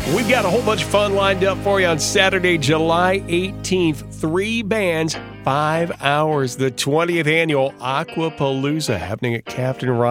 We've got a whole bunch of fun lined up for you on Saturday, July 18th. 3 bands, 5 hours. The 20th annual Aquapalooza happening at Captain Ryan.